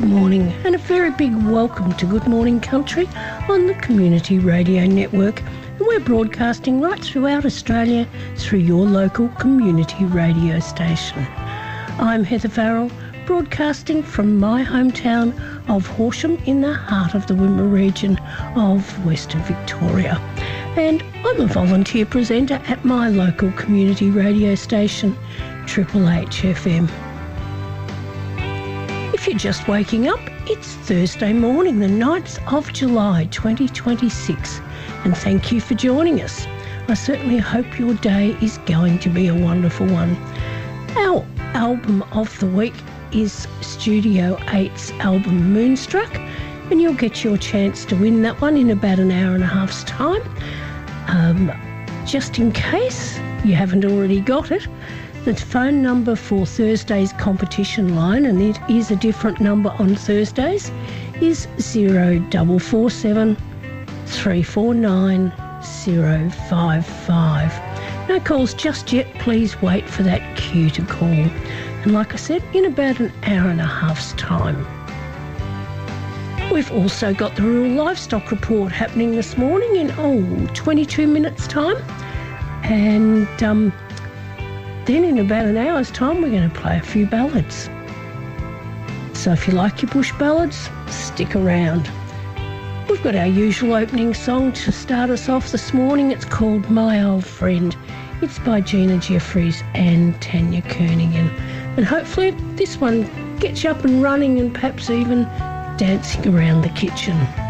Good morning and a very big welcome to Good Morning Country on the Community Radio Network. And we're broadcasting right throughout Australia through your local community radio station. I'm Heather Farrell, broadcasting from my hometown of Horsham in the heart of the Wimmera region of Western Victoria. And I'm a volunteer presenter at my local community radio station, Triple H FM. If you're just waking up, it's Thursday morning, the 9th of July 2026, and thank you for joining us. I certainly hope your day is going to be a wonderful one. Our album of the week is Studio 8's album Moonstruck, and you'll get your chance to win that one in about an hour and a half's time. Just in case you haven't already got it, the phone number for Thursday's competition line, and it is a different number on Thursdays, is 0447 349 055. No calls just yet, please wait for that cue to call. And like I said, in about an hour and a half's time. We've also got the Rural Livestock Report happening this morning in 22 minutes time. And then in about an hour's time, we're going to play a few ballads. So if you like your bush ballads, stick around. We've got our usual opening song to start us off this morning. It's called My Old Friend. It's by Gina Jeffries and Tanya Kernighan. And hopefully this one gets you up and running and perhaps even dancing around the kitchen.